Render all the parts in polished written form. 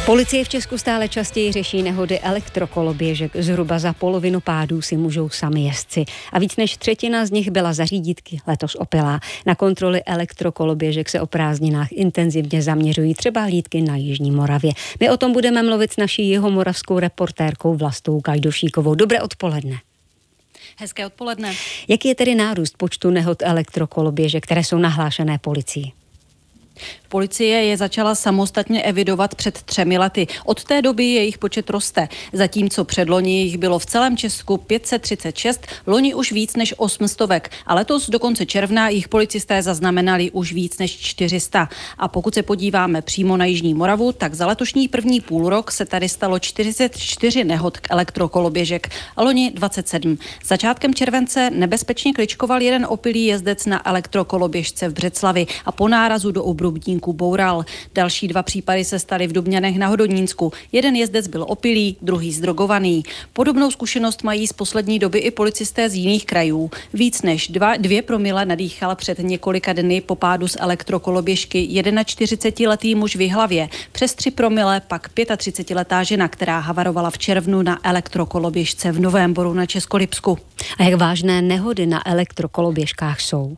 Policie v Česku stále častěji řeší nehody elektrokoloběžek. Zhruba za polovinu pádů si můžou sami jezdci. A víc než třetina z nich byla za řídítky letos opilá. Na kontroly elektrokoloběžek se o prázdninách intenzivně zaměřují třeba hlídky na Jižní Moravě. My o tom budeme mluvit s naší jihomoravskou reportérkou Vlastou Gajdošíkovou. Dobré odpoledne. Hezké odpoledne. Jaký je tedy nárůst počtu nehod elektrokoloběžek, které jsou nahlášené policií? Policie je začala samostatně evidovat před 3 lety. Od té doby jejich počet roste. Zatímco předloni jich bylo v celém Česku 536, loni už víc než 800. A letos do konce června jich policisté zaznamenali už víc než 400. A pokud se podíváme přímo na Jižní Moravu, tak za letošní první půlrok se tady stalo 44 nehod k elektrokoloběžek a loni 27. Začátkem července nebezpečně kličkoval jeden opilý jezdec na elektrokoloběžce v Břeclavi a po nárazu do obrubníku boural. Další 2 případy se staly v Dubňanech na Hodonínsku. Jeden jezdec byl opilý, druhý zdrogovaný. Podobnou zkušenost mají z poslední doby i policisté z jiných krajů. Víc než 2 promile nadýchal před několika dny po pádu z elektrokoloběžky 41letý muž v Jihlavě. Přes 3 promile pak 35letá žena, která havarovala v červnu na elektrokoloběžce v Novém Boru na Českolipsku. A jak vážné nehody na elektrokoloběžkách jsou?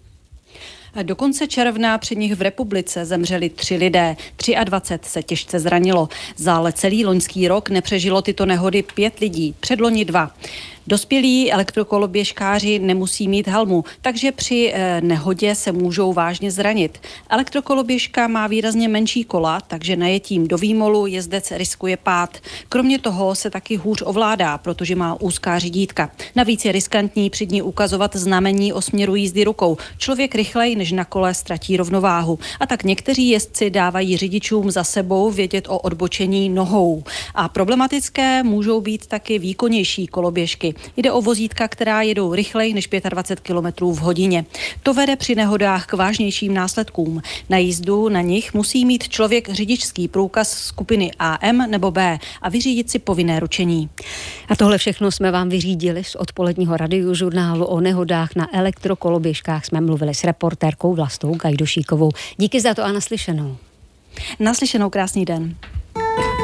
Do konce června při nich v republice zemřeli 3 lidé, 23 se těžce zranilo. Za celý loňský rok nepřežilo tyto nehody 5 lidí, předloni 2. Dospělí elektrokoloběžkáři nemusí mít helmu, takže při nehodě se můžou vážně zranit. Elektrokoloběžka má výrazně menší kola, takže najetím do výmolu jezdec riskuje pád. Kromě toho se taky hůř ovládá, protože má úzká řídítka. Navíc je riskantní při ní ukazovat znamení o směru jízdy rukou. Člověk rychleji než na kole ztratí rovnováhu. A tak někteří jezdci dávají řidičům za sebou vědět o odbočení nohou. A problematické můžou být taky výkonnější koloběžky. Jde o vozítka, která jedou rychleji než 25 km v hodině. To vede při nehodách k vážnějším následkům. Na jízdu na nich musí mít člověk řidičský průkaz skupiny AM nebo B a vyřídit si povinné ručení. A tohle všechno jsme vám vyřídili z odpoledního radiožurnálu o nehodách na elektrokoloběžkách. Jsme mluvili s reportérkou Vlastou Gajdošíkovou. Díky za to a naslyšenou. Naslyšenou, krásný den.